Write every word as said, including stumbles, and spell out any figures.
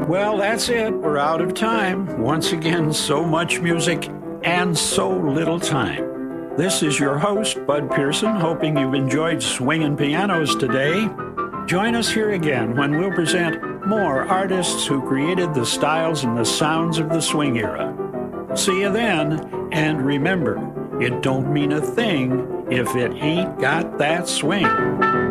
Well, that's it. We're out of time. Once again, so much music and so little time. This is your host, Bud Pearson, hoping you've enjoyed swinging pianos today. Join us here again when we'll present more artists who created the styles and the sounds of the swing era. See you then, and remember, it don't mean a thing if it ain't got that swing.